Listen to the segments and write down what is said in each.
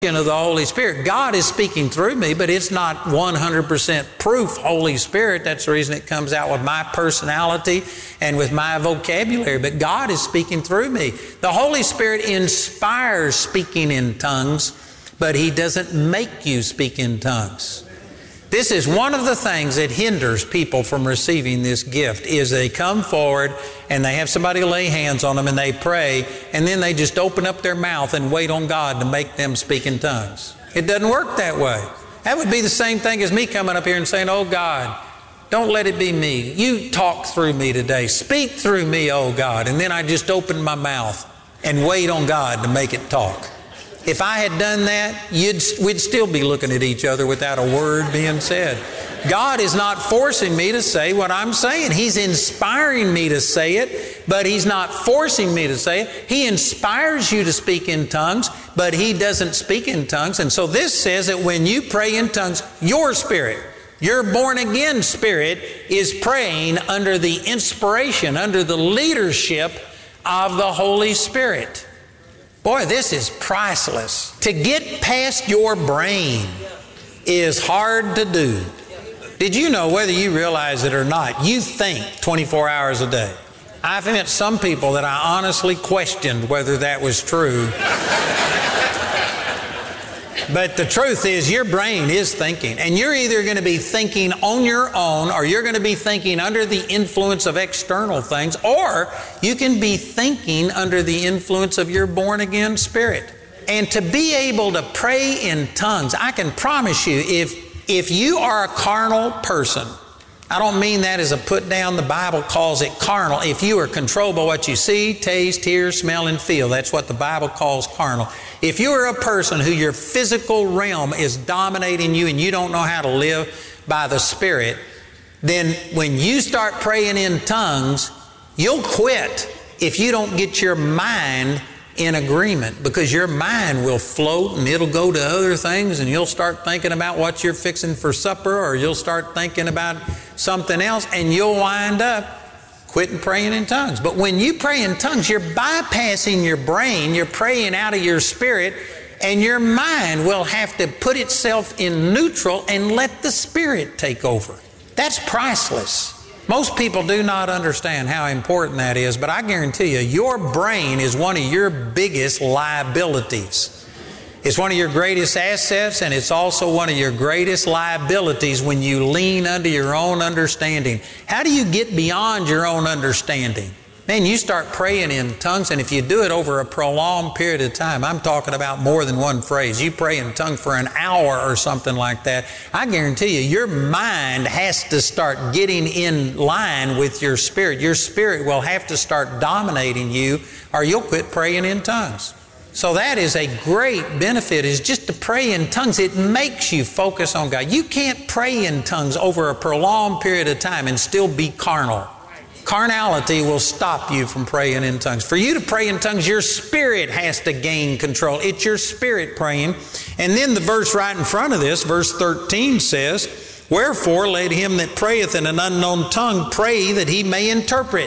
of the Holy Spirit. God is speaking through me, but it's not 100% proof Holy Spirit. That's the reason it comes out with my personality and with my vocabulary. But God is speaking through me. The Holy Spirit inspires speaking in tongues, but He doesn't make you speak in tongues. This is one of the things that hinders people from receiving this gift, is they come forward and they have somebody lay hands on them and they pray, and then they just open up their mouth and wait on God to make them speak in tongues. It doesn't work that way. That would be the same thing as me coming up here and saying, oh God, don't let it be me. You talk through me today. Speak through me, oh God. And then I just open my mouth and wait on God to make it talk. If I had done that, we'd still be looking at each other without a word being said. God is not forcing me to say what I'm saying. He's inspiring me to say it, but He's not forcing me to say it. He inspires you to speak in tongues, but He doesn't speak in tongues. And so this says that when you pray in tongues, your spirit, your born-again spirit, is praying under the inspiration, under the leadership of the Holy Spirit. Boy, this is priceless. To get past your brain is hard to do. Did you know, whether you realize it or not, you think 24 hours a day? I've met some people that I honestly questioned whether that was true. But the truth is, your brain is thinking. And you're either going to be thinking on your own, or you're going to be thinking under the influence of external things, or you can be thinking under the influence of your born-again spirit. And to be able to pray in tongues, I can promise you, if you are a carnal person, I don't mean that as a put down. The Bible calls it carnal. If you are controlled by what you see, taste, hear, smell, and feel, that's what the Bible calls carnal. If you are a person who your physical realm is dominating you and you don't know how to live by the Spirit, then when you start praying in tongues, you'll quit if you don't get your mind in agreement, because your mind will float and it'll go to other things, and you'll start thinking about what you're fixing for supper, or you'll start thinking about something else, and you'll wind up quitting praying in tongues. But when you pray in tongues, you're bypassing your brain, you're praying out of your spirit, and your mind will have to put itself in neutral and let the Spirit take over. That's priceless. Most people do not understand how important that is, but I guarantee you, your brain is one of your biggest liabilities. It's one of your greatest assets, and it's also one of your greatest liabilities when you lean under your own understanding. How do you get beyond your own understanding? Man, you start praying in tongues, and if you do it over a prolonged period of time, I'm talking about more than one phrase. You pray in tongues for an hour or something like that, I guarantee you, your mind has to start getting in line with your spirit. Your spirit will have to start dominating you, or you'll quit praying in tongues. So that is a great benefit, is just to pray in tongues. It makes you focus on God. You can't pray in tongues over a prolonged period of time and still be carnal. Carnality will stop you from praying in tongues. For you to pray in tongues, your spirit has to gain control. It's your spirit praying. And then the verse right in front of this, verse 13 says, "Wherefore let him that prayeth in an unknown tongue pray that he may interpret."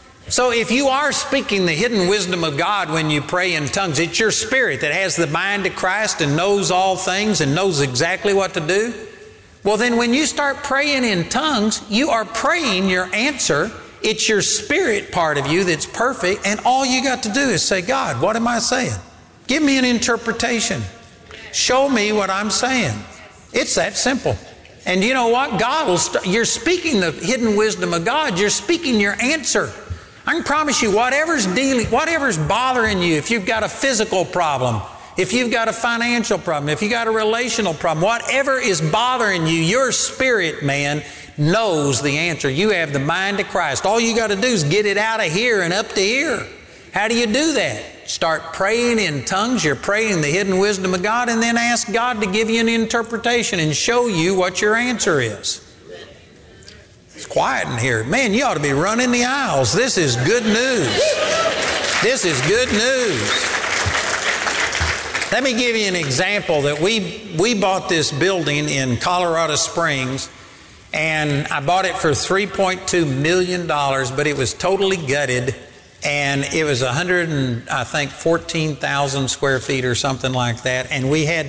So if you are speaking the hidden wisdom of God when you pray in tongues, it's your spirit that has the mind of Christ and knows all things and knows exactly what to do. Well, then when you start praying in tongues, you are praying your answer. It's your spirit part of you that's perfect, and all you got to do is say, God, what am I saying? Give me an interpretation. Show me what I'm saying. It's that simple. And you know what? God will you're speaking the hidden wisdom of God. You're speaking your answer. I can promise you, whatever's bothering you, if you've got a physical problem, if you've got a financial problem, if you've got a relational problem, whatever is bothering you, your spirit, man, knows the answer. You have the mind of Christ. All you got to do is get it out of here and up to here. How do you do that? Start praying in tongues. You're praying the hidden wisdom of God, and then ask God to give you an interpretation and show you what your answer is. It's quiet in here. Man, you ought to be running the aisles. This is good news. This is good news. Let me give you an example that we bought this building in Colorado Springs, and I bought it for $3.2 million, but it was totally gutted. And it was 14,000 square feet or something like that. And we had